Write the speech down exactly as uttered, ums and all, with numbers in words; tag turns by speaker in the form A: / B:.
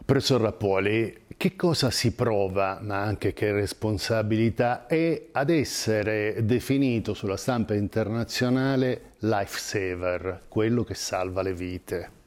A: Professor Rappuoli, che cosa si prova, ma anche che responsabilità è ad essere definito sulla stampa internazionale lifesaver, quello che salva le vite?